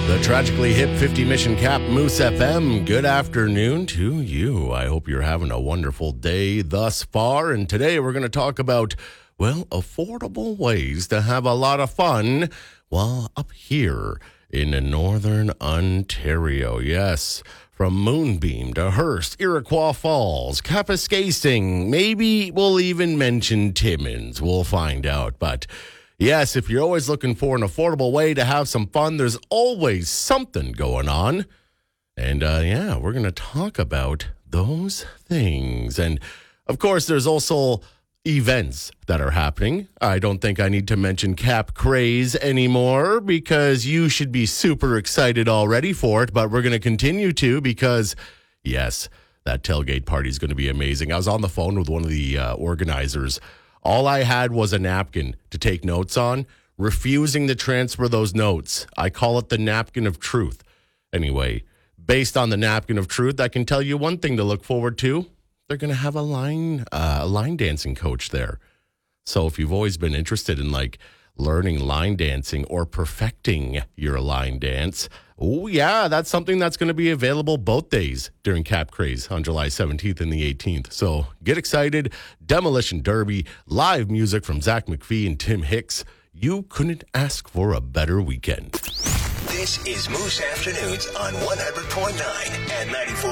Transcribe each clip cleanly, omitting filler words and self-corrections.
The tragically hip 50 Mission Cap Moose FM. Good afternoon to you. I hope you're having a wonderful day thus far. And today we're going to talk about, well, affordable ways to have a lot of fun while up here in northern Ontario. Yes, from Moonbeam to Hearst, Iroquois Falls, Kapuskasing. Maybe we'll even mention Timmins. We'll find out. But yes, if you're always looking for an affordable way to have some fun, there's always something going on. And we're going to talk about those things. And of course, there's also events that are happening. I don't think I need to mention Cap Craze anymore because you should be super excited already for it. But we're going to continue to because, yes, that tailgate party is going to be amazing. I was on the phone with one of the organizers. All I had was a napkin to take notes on, refusing to transfer those notes. I call it the napkin of truth. Anyway, based on the napkin of truth, I can tell you one thing to look forward to. They're going to have a line dancing coach there. So if you've always been interested in learning line dancing or perfecting your line dance, oh yeah, that's something that's going to be available both days during Cap Craze on July 17th and the 18th. So get excited. Demolition Derby, live music from Zach McPhee and Tim Hicks. You couldn't ask for a better weekend. This is Moose Afternoons on 100.9 and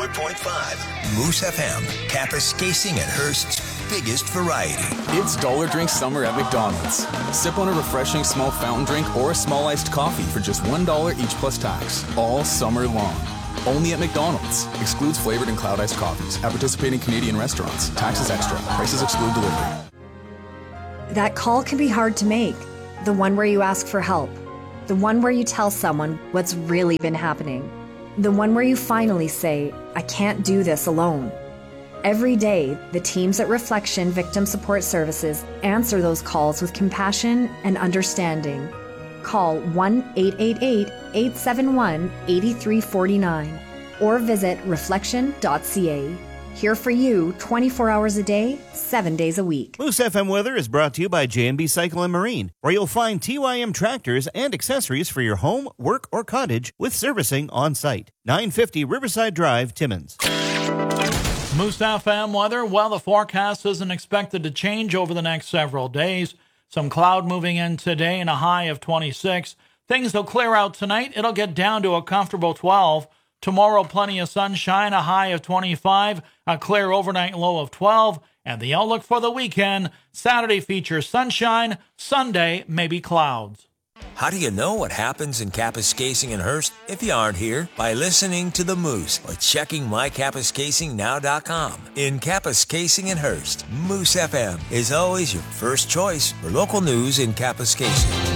94.5. Moose FM, Kapuskasing and Hearst's biggest variety. It's Dollar Drink Summer at McDonald's. Sip on a refreshing small fountain drink or a small iced coffee for just $1 each plus tax, all summer long. Only at McDonald's. Excludes flavored and cloud iced coffees. At participating Canadian restaurants. Taxes extra. Prices exclude delivery. That call can be hard to make. The one where you ask for help. The one where you tell someone what's really been happening. The one where you finally say, I can't do this alone. Every day, the teams at Reflection Victim Support Services answer those calls with compassion and understanding. Call 1-888-871-8349 or visit reflection.ca. Here for you 24 hours a day, 7 days a week. Moose FM Weather is brought to you by J&B Cycle and Marine, where you'll find TYM tractors and accessories for your home, work, or cottage with servicing on site. 950 Riverside Drive, Timmins. Moose FM weather. Well, the forecast isn't expected to change over the next several days. Some cloud moving in today and a high of 26. Things will clear out tonight. It'll get down to a comfortable 12. Tomorrow, plenty of sunshine, a high of 25, a clear overnight low of 12, and the outlook for the weekend, Saturday features sunshine, Sunday maybe clouds. How do you know what happens in Kapuskasing and Hearst if you aren't here? By listening to The Moose or checking mykapuskasingnow.com. In Kapuskasing and Hearst, Moose FM is always your first choice for local news in Kapuskasing.